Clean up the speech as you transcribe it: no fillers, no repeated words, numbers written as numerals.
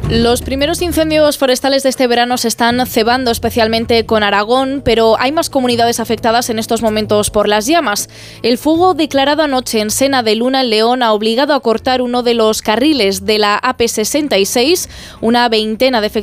Los primeros incendios forestales de este verano se están cebando, especialmente con Aragón, pero hay más comunidades afectadas en estos momentos por las llamas. El fuego declarado anoche en Sena de Luna, en León, ha obligado a cortar uno de los carriles de la AP66. Una veintena de